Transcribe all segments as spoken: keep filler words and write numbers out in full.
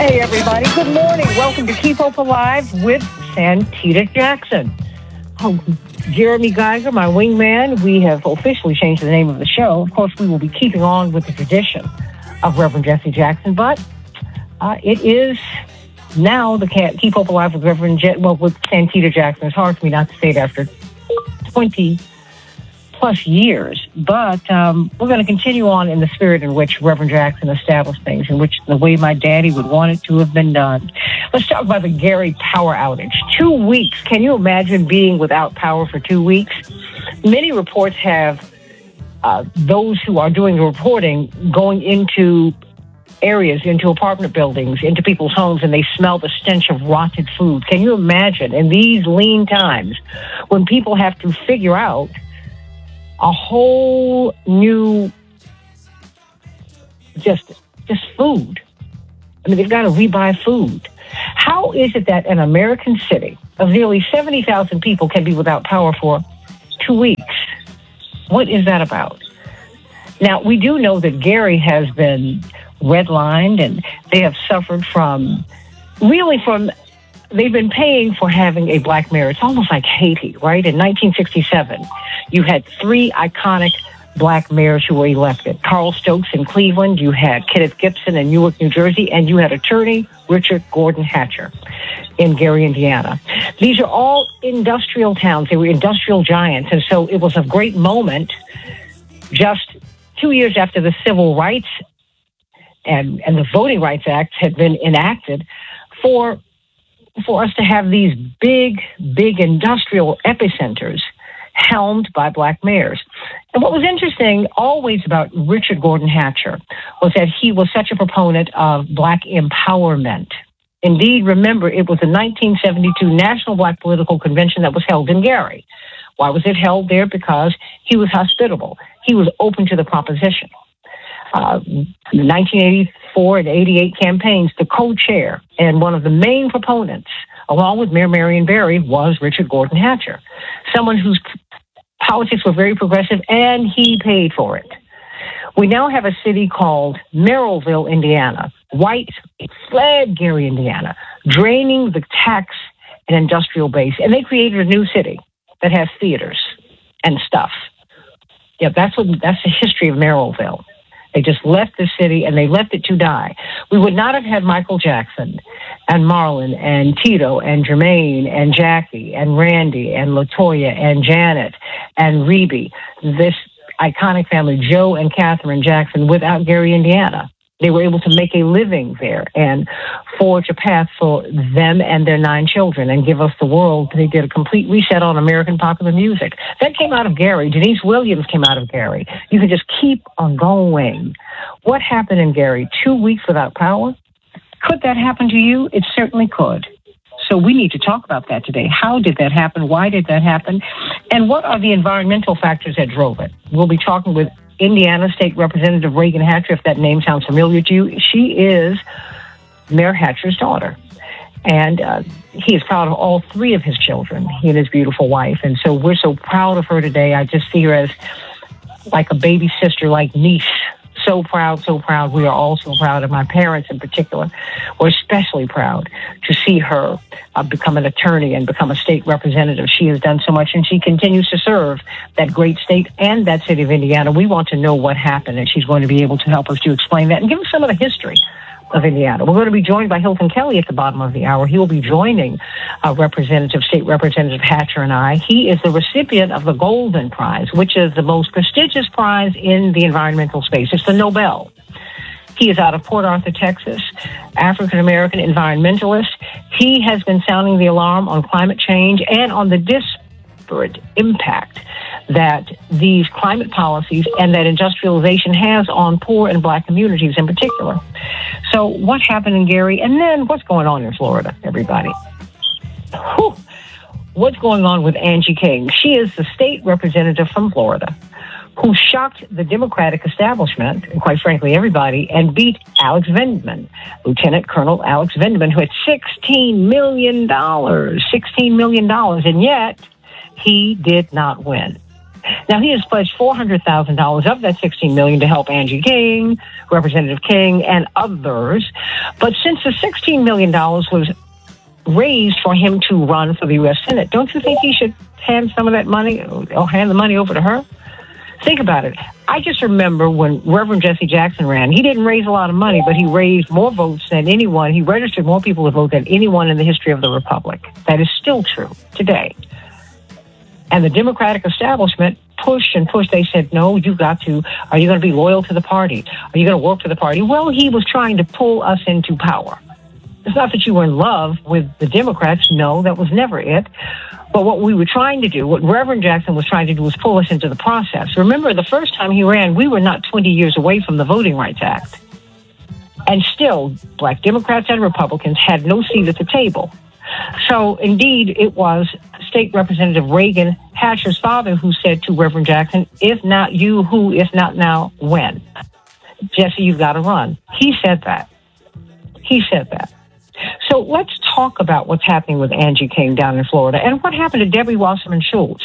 Hey, everybody. Good morning. Welcome to Keep Hope Alive with Santita Jackson. Oh, Jeremy Geiger, my wingman. We have officially changed the name of the show. Of course, we will be keeping on with the tradition of Reverend Jesse Jackson, but uh, it is now the Keep Hope Alive with Reverend Je- well, with Santita Jackson. It's hard for me not to say it after twenty plus years, but um, we're going to continue on in the spirit in which Reverend Jackson established things, in which the way my daddy would want it to have been done. Let's talk about the Gary power outage. Two weeks. Can you imagine being without power for two weeks? Many reports have uh, those who are doing the reporting going into areas, into apartment buildings, into people's homes, and they smell the stench of rotted food. Can you imagine in these lean times when people have to figure out a whole new, just, just food. I mean, they've got to rebuy food. How is it that an American city of nearly seventy thousand people can be without power for two weeks? What is that about? Now, we do know that Gary has been redlined and they have suffered from, really from, they've been paying for having a black mayor. It's almost like Haiti, right? In nineteen sixty-seven, you had three iconic black mayors who were elected. Carl Stokes in Cleveland, you had Kenneth Gibson in Newark, New Jersey, and you had attorney Richard Gordon Hatcher in Gary, Indiana. These are all industrial towns. They were industrial giants, and so it was a great moment just two years after the Civil Rights and, and the Voting Rights Act had been enacted for for us to have these big, big industrial epicenters helmed by black mayors. And what was interesting always about Richard Gordon Hatcher was that he was such a proponent of black empowerment. Indeed, remember, it was the nineteen seventy-two National Black Political Convention that was held in Gary. Why was it held there? Because he was hospitable. He was open to the proposition. Uh, the nineteen eighty-four and eighty-eight campaigns, the co-chair and one of the main proponents, along with Mayor Marion Barry, was Richard Gordon Hatcher, someone whose politics were very progressive, and he paid for it. We now have a city called Merrillville, Indiana. Whites fled Gary, Indiana, draining the tax and industrial base, and they created a new city that has theaters and stuff. Yeah, that's what that's the history of Merrillville. They just left the city and they left it to die. We would not have had Michael Jackson and Marlon and Tito and Jermaine and Jackie and Randy and LaToya and Janet and Reby, this iconic family, Joe and Catherine Jackson, without Gary, Indiana. They were able to make a living there and forge a path for them and their nine children and give us the world. They did a complete reset on American popular music. That came out of Gary. Denise Williams came out of Gary. You can just keep on going. What happened in Gary? Two weeks without power? Could that happen to you? It certainly could. So we need to talk about that today. How did that happen? Why did that happen? And what are the environmental factors that drove it? We'll be talking with Indiana State Representative Reagan Hatcher, if that name sounds familiar to you. She is Mayor Hatcher's daughter. And uh, he is proud of all three of his children, he and his beautiful wife. And so we're so proud of her today. I just see her as like a baby sister, like niece. So proud, so proud. We are all so proud of my parents in particular. We're especially proud to see her uh, become an attorney and become a state representative. She has done so much, and she continues to serve that great state and that city of Indiana. We want to know what happened, and she's going to be able to help us to explain that and give us some of the history of Indiana. We're going to be joined by Hilton Kelly at the bottom of the hour. He will be joining uh, Representative, State Representative Hatcher and I. He is the recipient of the Golden Prize, which is the most prestigious prize in the environmental space. It's the Nobel. He is out of Port Arthur, Texas, African-American environmentalist. He has been sounding the alarm on climate change and on the disparate impact that these climate policies and that industrialization has on poor and black communities in particular. So what happened in Gary? And then what's going on in Florida, everybody? Whew. What's going on with Angie King? She is the state representative from Florida who shocked the Democratic establishment, and quite frankly, everybody, and beat Alex Vindman, Lieutenant Colonel Alex Vindman, who had sixteen million dollars, sixteen million dollars, and yet he did not win. Now, he has pledged four hundred thousand dollars of that sixteen million dollars to help Angie King, Representative King, and others. But since the sixteen million dollars was raised for him to run for the U S Senate, don't you think he should hand some of that money, or hand the money over to her? Think about it. I just remember when Reverend Jesse Jackson ran, he didn't raise a lot of money, but he raised more votes than anyone. He registered more people to vote than anyone in the history of the Republic. That is still true today. And the Democratic establishment pushed and pushed. They said, no, you've got to, are you going to be loyal to the party? Are you going to work for the party? Well, he was trying to pull us into power. It's not that you were in love with the Democrats. No, that was never it. But what we were trying to do, what Reverend Jackson was trying to do, was pull us into the process. Remember, the first time he ran, we were not twenty years away from the Voting Rights Act. And still, black Democrats and Republicans had no seat at the table. So, indeed, it was State Representative Reagan Hatcher's father who said to Reverend Jackson, if not you, who? If not now, when? Jesse, you've got to run. He said that. He said that. So let's talk about what's happening with Angie King down in Florida and what happened to Debbie Wasserman Schultz.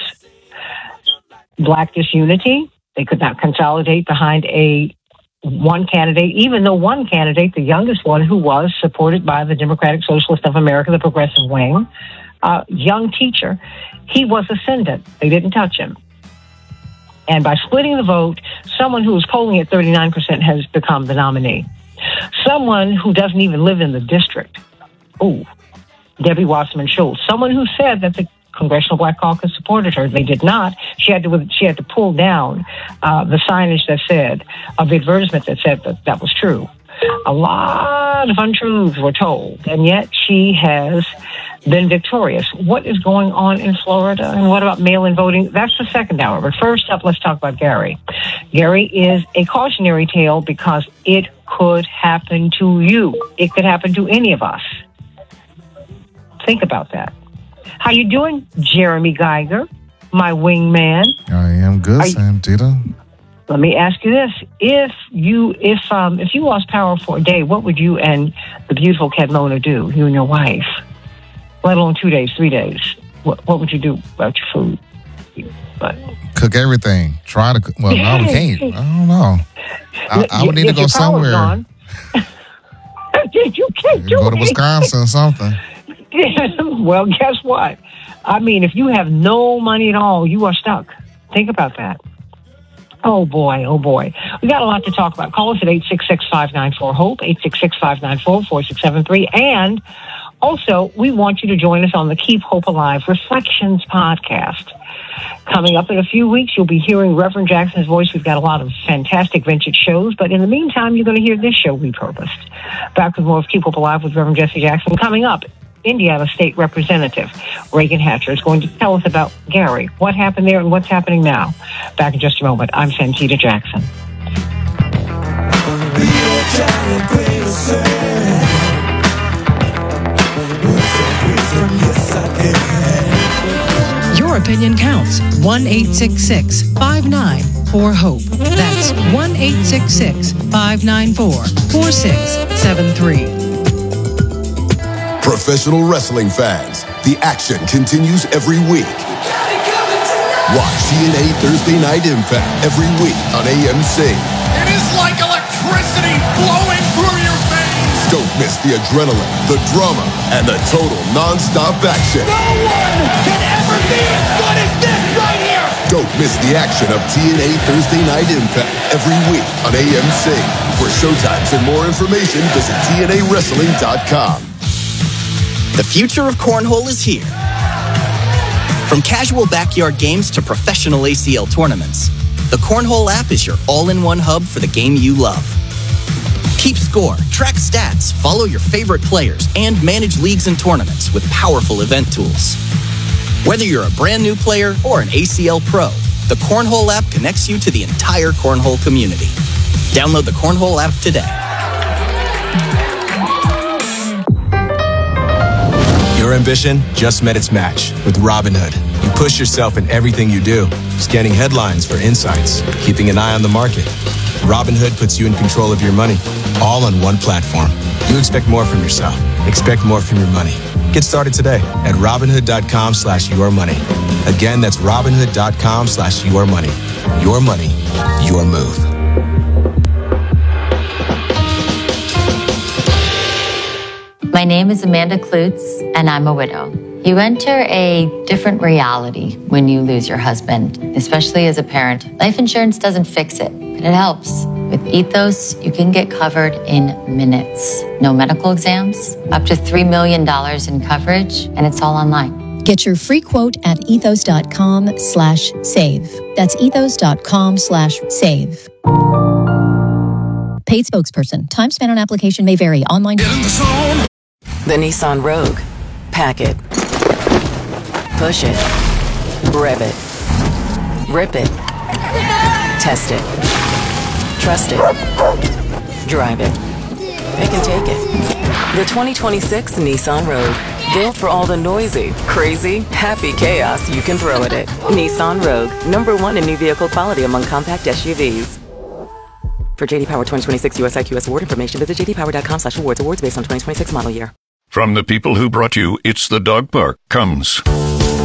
Black disunity. They could not consolidate behind a one candidate, even though one candidate, the youngest one, who was supported by the Democratic Socialist of America, the progressive wing, uh, young teacher, he was ascendant. They didn't touch him. And by splitting the vote, someone who was polling at thirty-nine percent has become the nominee. Someone who doesn't even live in the district. Oh, Debbie Wasserman Schultz. Someone who said that the Congressional Black Caucus supported her. They did not. She had to. She had to pull down uh, the signage that said, of the advertisement that said that that was true. A lot of untruths were told, and yet she has been victorious. What is going on in Florida, and what about mail-in voting? That's the second hour. But first up, let's talk about Gary. Gary is a cautionary tale because it could happen to you. It could happen to any of us. Think about that. How you doing, Jeremy Geiger, my wingman? I am good, Santita. Let me ask you this: If you if um if you lost power for a day, what would you and the beautiful Kedmona do? You and your wife, let alone two days, three days. What what would you do about your food? But cook everything. Try to cook. Well, no, we can't. I don't know. I, I would need to go somewhere. You can't do Go to Wisconsin or something. Well, guess what? I mean, if you have no money at all, you are stuck. Think about that. Oh, boy. Oh, boy. We got a lot to talk about. Call us at eight six six, five nine four, HOPE, eight six six, five nine four, four six seven three. And also, we want you to join us on the Keep Hope Alive Reflections podcast. Coming up in a few weeks, you'll be hearing Reverend Jackson's voice. We've got a lot of fantastic vintage shows. But in the meantime, you're going to hear this show, Repurposed. Back with more of Keep Hope Alive with Reverend Jesse Jackson. Coming up, Indiana State Representative Reagan Hatcher is going to tell us about Gary, what happened there and what's happening now. Back in just a moment. I'm Santita Jackson. Your opinion counts. one eight six six, five nine four, HOPE. That's one eight six six, five nine four, four six seven three. Professional wrestling fans, the action continues every week. Watch T N A Thursday Night Impact every week on A M C. It is like electricity flowing through your veins. Don't miss the adrenaline, the drama, and the total non-stop action. No one can ever be as good as this right here. Don't miss the action of T N A Thursday Night Impact every week on A M C. For showtimes and more information, visit T N A wrestling dot com. The future of cornhole is here. From casual backyard games to professional A C L tournaments, the Cornhole app is your all-in-one hub for the game you love. Keep score, track stats, follow your favorite players, and manage leagues and tournaments with powerful event tools. Whether you're a brand new player or an A C L pro, the Cornhole app connects you to the entire cornhole community. Download the Cornhole app today. Your ambition just met its match with Robinhood. You push yourself in everything you do, scanning headlines for insights, keeping an eye on the market. Robinhood puts you in control of your money, all on one platform. You expect more from yourself. Expect more from your money. Get started today at Robinhood.com slash your money. Again, that's Robinhood.com slash your money. Your money, your move. My name is Amanda Klutz, and I'm a widow. You enter a different reality when you lose your husband, especially as a parent. Life insurance doesn't fix it, but it helps. With Ethos, you can get covered in minutes. No medical exams, up to three million dollars in coverage, and it's all online. Get your free quote at ethos.com slash save. That's ethos.com slash save. Paid spokesperson. Time spent on application may vary. Online. Get in the zone. The Nissan Rogue. Pack it. Push it. Rev it. Rip it. Test it. Trust it. Drive it. They can take it. The twenty twenty-six Nissan Rogue. Built for all the noisy, crazy, happy chaos you can throw at it. Nissan Rogue. Number one in new vehicle quality among compact S U Vs. For J D Power twenty twenty-six U S I Q S award information, visit j d power dot com slash awards. Awards based on twenty twenty-six model year. From the people who brought you It's the Dog Park comes